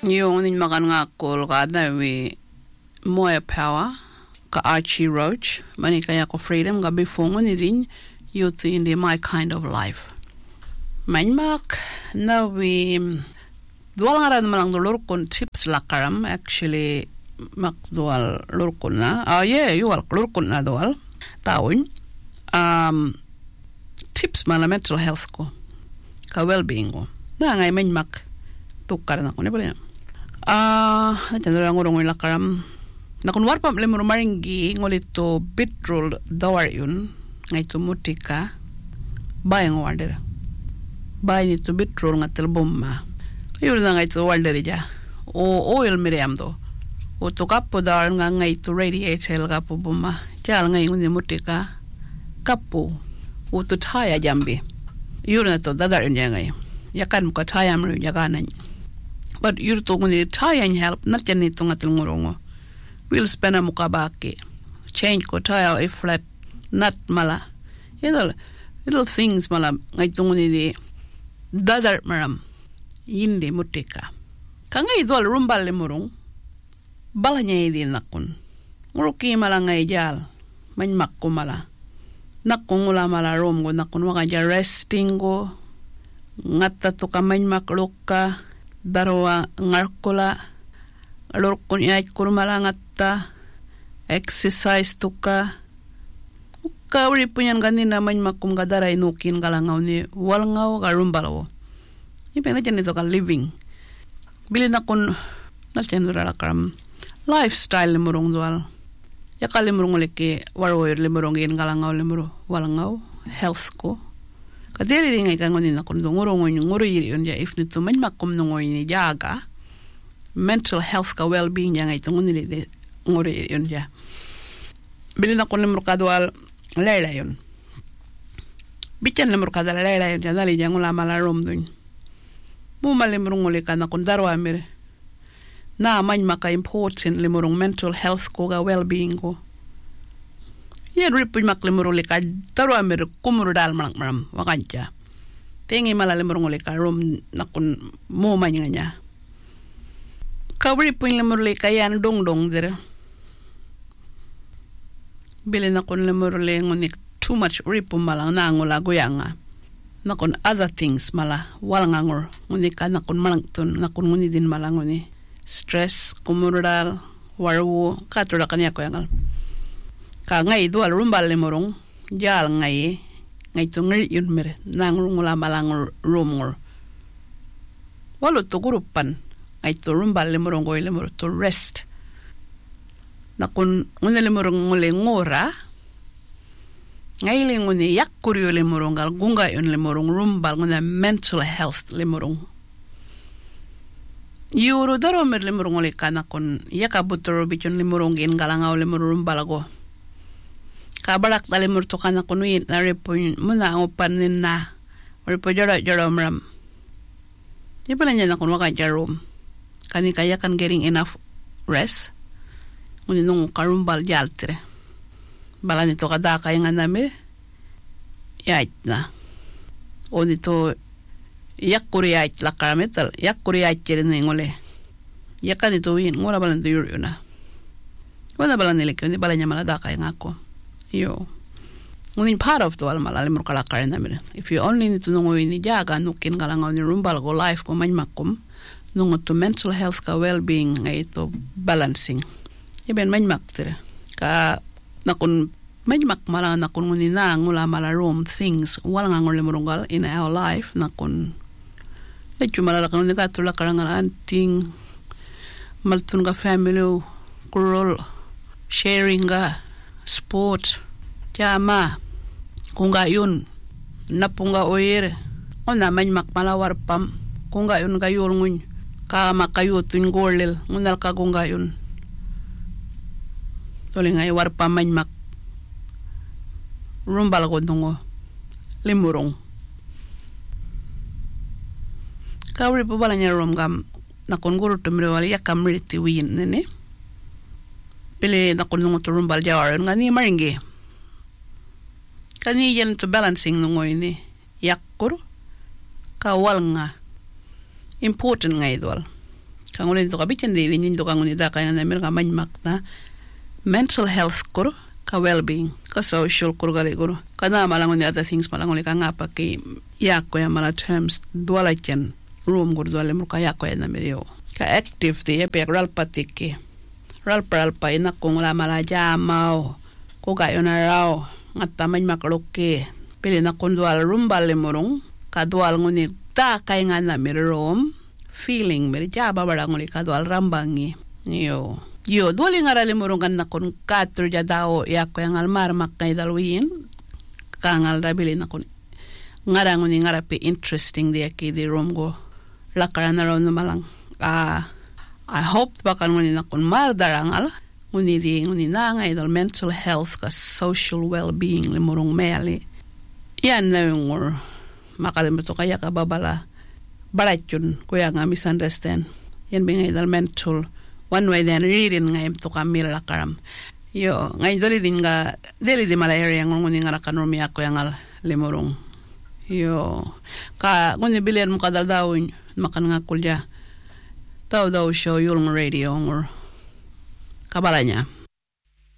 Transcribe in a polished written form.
Yung ning makan nga kol ka na we Moya Power ka Archie Roach mani kaya ko freedom ga before ni din youth in the my kind of life. Manmak na we dual nga ran malang dolor kon tips lakaram actually mak dual lor kon na you al lor kon na dual tawin tips mala mental health ko ka well-being ko na ngay manmak tukar na ko ni pala natandara ngorong lakaram na kun warpam le maringi ngolito bitrol dawar yun ngay tumutika bayang warder bay ni to bitrol ngatel bomma yun na ngay to warder ja o oil miriam do o to kapo dar nga ngay to radiate el kapo bomma jal ngay ngundi mutika kapo o to taya jambi yun na to dadar yun ngay yakan muka taya mru yakanan but yun to ngundi taya help natyan nito ngatel ngorongo we'll spend a mukabaki change ko taya a flat nut mala little things mala ngay tunguni di dadar maram yindi mutika kanga idol rumbal le murung balanya idi nakun nguruki mala ngay jal manmak ko mala nakung ula mala rom go nakun waka ja resting go ngatta to ka manmak lokka darwa ngarkola lorkun yait kurmala ngatta exercise to ka kawri punyan ganina manmak kum gadara inukin galangaw ni walngaw garumbalaw ipena jan ito ka living bilin akon natyan karam lifestyle limurong dual yakal limurong ulike warwoyer limurong gin galangaw limuro walngaw health ko kadiri ngay kangonin akon ngurong nguro yiri yun ja if nito manmak kum nungoy ni jaga mental health ka well-being yang ito ngunili de nguro yiri yun ja bilin akon limuro kadwal layla yun bican limur kada layla yun dali jang ula mala rom dun mu malimurung uli kana kun darwa mir na man maka important limurung mental health ko ga well-being ko yen ripu mak limurung uli ka darwa mir kumuru dal malam wakanja tengi mala limurung uli ka rom nakun mu manyanya kawri pun limurung uli ka yan dong dira bilin akon lemurle ngonik too much ripu malang na ngula goyanga nakon other things mala walangangor nguni kana kon malangton nakon nguni din malangoni stress kumurdal warwo katura kanya ko yangal ka ngai dual rumbal lemurong jal ngai to ngri yun mere nangula malangor romor walo to gurupan ngai to rumbal lemurong goy lemur to rest nakun ngunele murung ngule ngora ngaile ngune yakkuryo le murungal gunga yon le murung rumbal ngune mental health le murung yuru daro mer le murung le kana kon yakabutoro bichon le murung gen galangaw le murung balago ka barak dale murto kana kon wi na repon muna opan na repo jara mram ipalanya na kon waka jarom kani kaya kan getting enough rest nguni nung karumbal jaltre balani to kada kay nga nami yait na oni to yakuri yait la karametal yakuri yait chere ngole yakani to win ngora balan to yuna wala balan nile kani balanya mala da kay ngako yo nguni part of to al mala lemur kala kay nami if you only need to know ni jaga nukin galangaw ni rumbal go life ko manmakum nung to mental health ka well-being ngay to balancing iben manmak tira ka nakun manmak mala nakun nguni na ngula mala room things wala nga ngole murungal in our life nakun lechu mala kan nga tula karangal anting maltun ga family kurol sharing ga sport jama kunga yun napunga oyer ona manmak mala warpam kunga yun ga yul ngun ka makayutun golel ngunal ka kunga yun tole ngay warpa manmak rumbal ko dungo limurong kawri po balanya rom gam nakon guru tumre wali yakam riti win nene pele nakon dungo to rumbal jawar ngani maringe kani yen to balancing dungo ini yakkur ka wal nga important ngay dwal Kangunin to kabitin di nindo kangunin da kaya namin ka manyak na mental health ko ka well-being ka social ko gali ko kana malangon ni other things malangon ka nga pa ki yako ya mala terms dwala chen room ko dwala mo ka yako ya namin yo ka active di pe ralpatiki ralpa ina kung la mala jamao ko gayo na raw ngata manyak roke pili na kun dwala rumbal lemorong ka dwala nguni da kay nga namin room feeling meri jaba bara ngoli kadwal rambangi yo dwali ngarali murungan na kun katro ja dao yako yang almar makkay dalwin kangal rabili na kun ngarang ni ngarapi interesting dia ki di room go lakaran na raw no malang I hope baka ngoni na kun mar darangal nguni nangay dal mental health ka social well-being limurong meli yan na yung makalimuto kaya ka babala barachun kuya nga misunderstand yan bingay dal mental one way then reading nga to kamil lakaram yo ngay dali din nga dali di mala area ngoni nga rakanurmi ako yang limurong yo ka ngoni bilian mo kadal dawin makan nga kulya daw show yung radio or kabalanya